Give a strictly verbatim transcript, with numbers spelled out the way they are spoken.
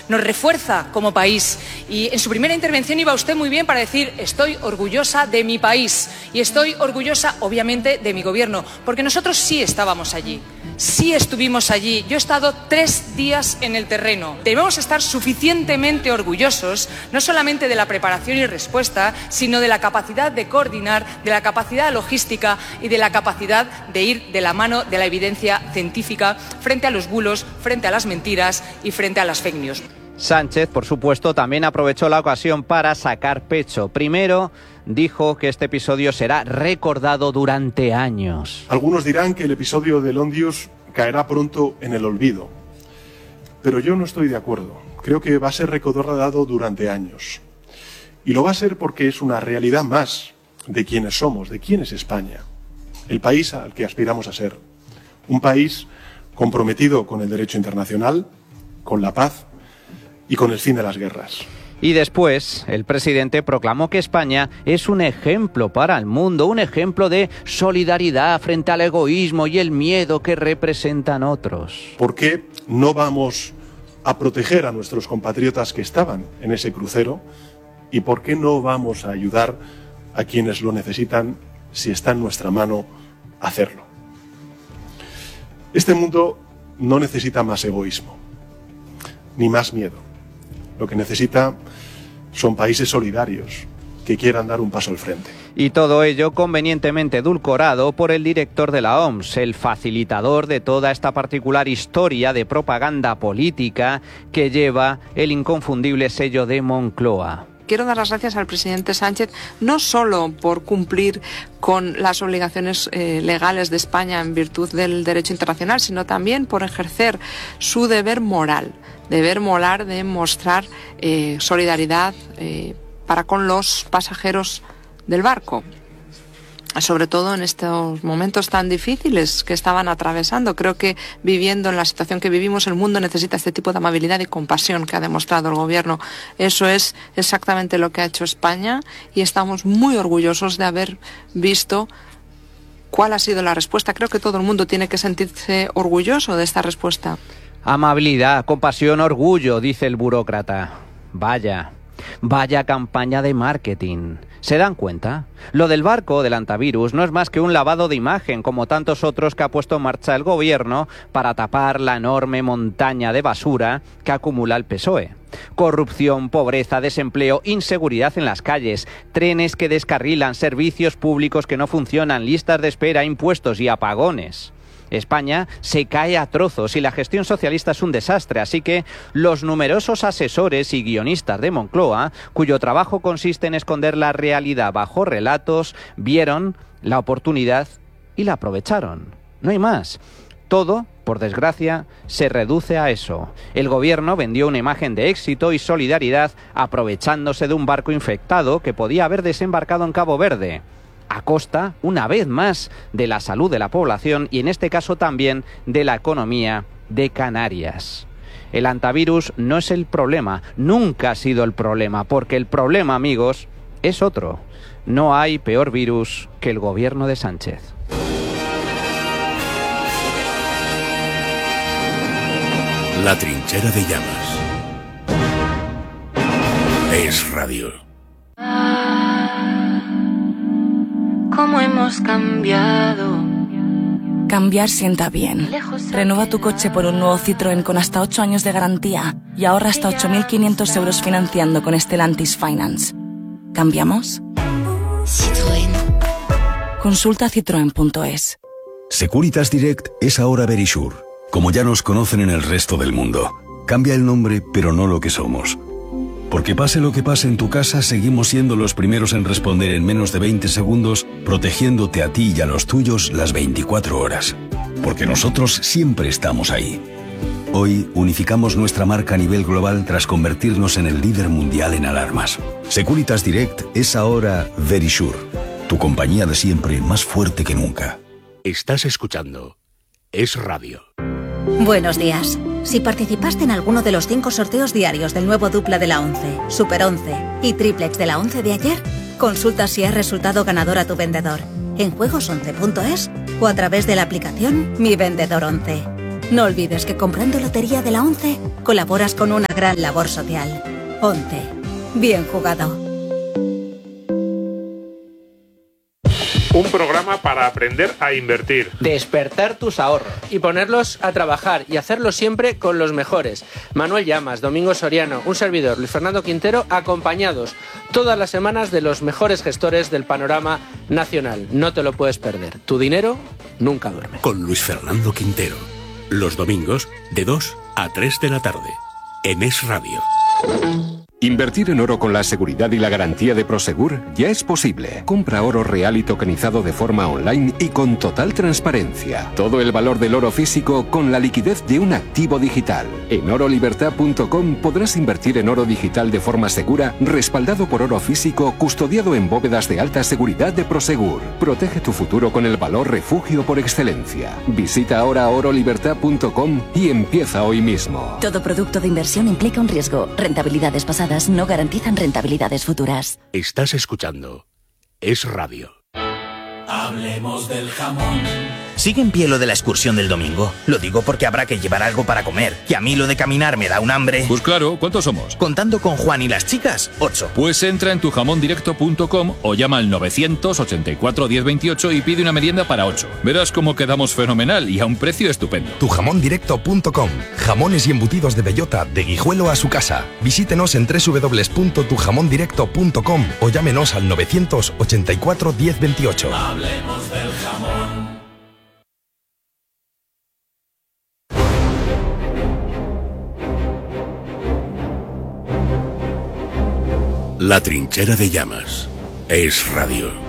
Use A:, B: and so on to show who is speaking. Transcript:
A: nos refuerza como país. Y en su primera intervención iba usted muy bien para decir estoy orgullosa de mi país y estoy orgullosa, obviamente, de mi gobierno, porque nosotros sí estábamos allí. Sí estuvimos allí. Yo he estado tres días en el terreno. Debemos estar suficientemente orgullosos, no solamente de la preparación y respuesta, sino de la capacidad de coordinar, de la capacidad logística y de la capacidad de ir de la mano de la evidencia científica frente a los bulos, frente a las mentiras y frente a las fake news.
B: Sánchez, por supuesto, también aprovechó la ocasión para sacar pecho. Primero, dijo que este episodio será recordado durante años.
C: Algunos dirán que el episodio del Ondius caerá pronto en el olvido, pero yo no estoy de acuerdo. Creo que va a ser recordado durante años. Y lo va a ser porque es una realidad más de quiénes somos, de quién es España, el país al que aspiramos a ser. Un país comprometido con el derecho internacional, con la paz y con el fin de las guerras.
B: Y después, el presidente proclamó que España es un ejemplo para el mundo, un ejemplo de solidaridad frente al egoísmo y el miedo que representan otros.
C: ¿Por qué no vamos a proteger a nuestros compatriotas que estaban en ese crucero? ¿Y por qué no vamos a ayudar a quienes lo necesitan si está en nuestra mano hacerlo? Este mundo no necesita más egoísmo, ni más miedo. Lo que necesita son países solidarios que quieran dar un paso al frente.
B: Y todo ello convenientemente edulcorado por el director de la O M S, el facilitador de toda esta particular historia de propaganda política que lleva el inconfundible sello de Moncloa.
D: Quiero dar las gracias al presidente Sánchez no solo por cumplir con las obligaciones eh, legales de España en virtud del derecho internacional, sino también por ejercer su deber moral, deber moral de mostrar eh, solidaridad eh, para con los pasajeros del barco, sobre todo en estos momentos tan difíciles que estaban atravesando. Creo que viviendo en la situación que vivimos, el mundo necesita este tipo de amabilidad y compasión que ha demostrado el Gobierno. Eso es exactamente lo que ha hecho España y estamos muy orgullosos de haber visto cuál ha sido la respuesta. Creo que todo el mundo tiene que sentirse orgulloso de esta respuesta.
B: Amabilidad, compasión, orgullo, dice el burócrata. Vaya, vaya campaña de marketing. ¿Se dan cuenta? Lo del barco del antivirus no es más que un lavado de imagen, como tantos otros que ha puesto en marcha el gobierno para tapar la enorme montaña de basura que acumula el P S O E. Corrupción, pobreza, desempleo, inseguridad en las calles, trenes que descarrilan, servicios públicos que no funcionan, listas de espera, impuestos y apagones. España se cae a trozos y la gestión socialista es un desastre, así que los numerosos asesores y guionistas de Moncloa, cuyo trabajo consiste en esconder la realidad bajo relatos, vieron la oportunidad y la aprovecharon. No hay más. Todo, por desgracia, se reduce a eso. El gobierno vendió una imagen de éxito y solidaridad aprovechándose de un barco infectado que podía haber desembarcado en Cabo Verde, a costa, una vez más, de la salud de la población y en este caso también de la economía de Canarias. El antivirus no es el problema, nunca ha sido el problema, porque el problema, amigos, es otro. No hay peor virus que el gobierno de Sánchez.
E: La trinchera de llamas. Es radio.
F: ¿Cómo hemos cambiado?
G: Cambiar sienta bien. Renueva tu coche por un nuevo Citroën con hasta ocho años de garantía y ahorra hasta ocho mil quinientos euros financiando con Stellantis Finance. ¿Cambiamos?
F: Citroën.
G: Consulta citroen punto es.
E: Securitas Direct es ahora Verisure, como ya nos conocen en el resto del mundo. Cambia el nombre, pero no lo que somos. Porque pase lo que pase en tu casa, seguimos siendo los primeros en responder en menos de veinte segundos, protegiéndote a ti y a los tuyos las veinticuatro horas. Porque nosotros siempre estamos ahí. Hoy unificamos nuestra marca a nivel global tras convertirnos en el líder mundial en alarmas. Securitas Direct es ahora Verisure, tu compañía de siempre más fuerte que nunca.
H: Estás escuchando Es Radio.
I: Buenos días. Si participaste en alguno de los cinco sorteos diarios del nuevo dupla de la once, Super once y Triplex de la once de ayer, consulta si has resultado ganador a tu vendedor en juegos once punto es o a través de la aplicación Mi Vendedor once. No olvides que comprando Lotería de la ONCE colaboras con una gran labor social. ONCE. Bien jugado.
J: Un programa para aprender a invertir.
K: Despertar tus ahorros. Y ponerlos a trabajar y hacerlo siempre con los mejores. Manuel Llamas, Domingo Soriano, un servidor, Luis Fernando Quintero, acompañados todas las semanas de los mejores gestores del panorama nacional. No te lo puedes perder. Tu dinero nunca duerme.
H: Con Luis Fernando Quintero. Los domingos de dos a tres de la tarde. En Es Radio.
L: Invertir en oro con la seguridad y la garantía de Prosegur ya es posible. Compra oro real y tokenizado de forma online y con total transparencia. Todo el valor del oro físico con la liquidez de un activo digital. En oro libertad punto com podrás invertir en oro digital de forma segura, respaldado por oro físico, custodiado en bóvedas de alta seguridad de Prosegur. Protege tu futuro con el valor refugio por excelencia. Visita ahora oro libertad punto com y empieza hoy mismo.
M: Todo producto de inversión implica un riesgo. Rentabilidades pasadas no garantizan rentabilidades futuras.
H: Estás escuchando Es Radio.
N: Hablemos del jamón. ¿Sigue en pie lo de la excursión del domingo? Lo digo porque habrá que llevar algo para comer. Y a mí lo de caminar me da un hambre.
O: Pues claro, ¿cuántos somos?
N: Contando con Juan y las chicas, ocho.
O: Pues entra en tu jamón directo punto com o llama al novecientos ochenta y cuatro diez veintiocho y pide una merienda para ocho. Verás cómo quedamos fenomenal y a un precio estupendo.
P: tu jamón directo punto com. Jamones y embutidos de bellota, de Guijuelo a su casa. Visítenos en doble u doble u doble u punto tu jamón directo punto com o llámenos al novecientos ochenta y cuatro diez veintiocho.
N: Hablemos del jamón.
H: La trinchera de llamas. Es Radio.